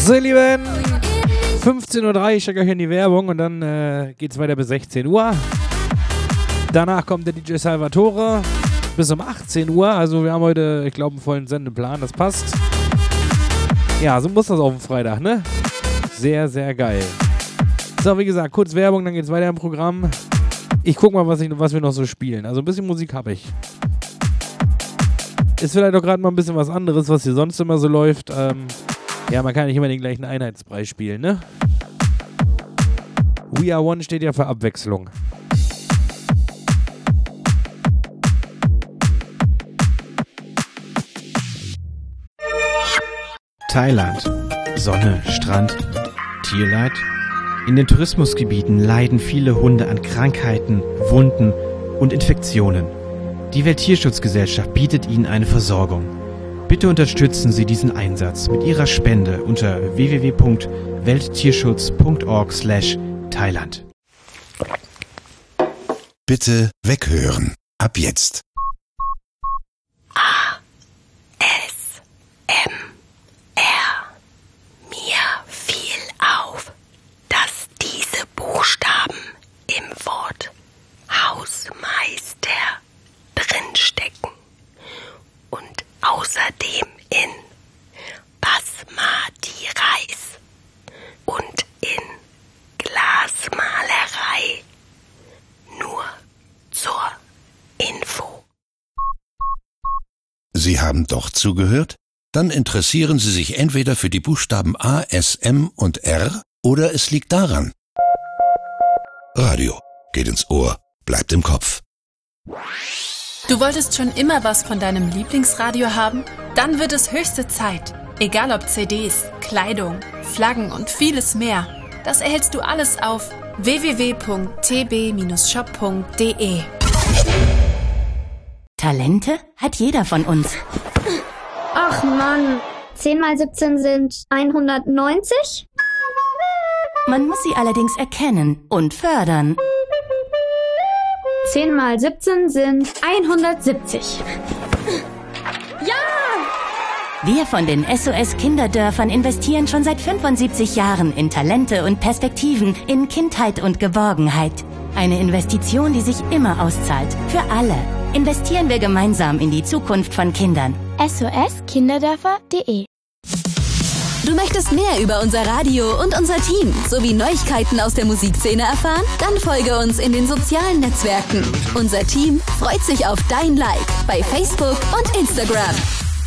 So, ihr Lieben, 15:03 Uhr, ich stecke euch in die Werbung und dann geht's weiter bis 16 Uhr. Danach kommt der DJ Salvatore bis um 18 Uhr. Also wir haben heute, ich glaube, einen vollen Sendeplan, das passt. Ja, so muss das auf dem Freitag, ne? Sehr, sehr geil. So, wie gesagt, kurz Werbung, dann geht's weiter im Programm. Ich guck mal, was wir noch so spielen. Also ein bisschen Musik habe ich. Ist vielleicht auch gerade mal ein bisschen was anderes, was hier sonst immer so läuft. Ja, man kann nicht immer den gleichen Einheitsbrei spielen, ne? We Are One steht ja für Abwechslung. Thailand. Sonne, Strand, Tierleid. In den Tourismusgebieten leiden viele Hunde an Krankheiten, Wunden und Infektionen. Die Welttierschutzgesellschaft bietet ihnen eine Versorgung. Bitte unterstützen Sie diesen Einsatz mit Ihrer Spende unter www.welttierschutz.org/Thailand. Bitte weghören. Ab jetzt. Mir fiel auf, dass diese Buchstaben im Wort Hausmeister drinstecken und außerdem in Basmati Reis und in Glasmalerei. Nur zur Info. Sie haben doch zugehört? Dann interessieren Sie sich entweder für die Buchstaben A, S, M und R oder es liegt daran. Radio geht ins Ohr, bleibt im Kopf. Du wolltest schon immer was von deinem Lieblingsradio haben? Dann wird es höchste Zeit. Egal ob CDs, Kleidung, Flaggen und vieles mehr. Das erhältst du alles auf www.tb-shop.de. Talente hat jeder von uns. Ach Mann, 10 mal 17 sind 190? Man muss sie allerdings erkennen und fördern. 10 mal 17 sind 170. Ja! Wir von den SOS Kinderdörfern investieren schon seit 75 Jahren in Talente und Perspektiven, in Kindheit und Geborgenheit. Eine Investition, die sich immer auszahlt. Für alle. Investieren wir gemeinsam in die Zukunft von Kindern. SOS-Kinderdörfer.de. Du möchtest mehr über unser Radio und unser Team sowie Neuigkeiten aus der Musikszene erfahren? Dann folge uns in den sozialen Netzwerken. Unser Team freut sich auf dein Like bei Facebook und Instagram.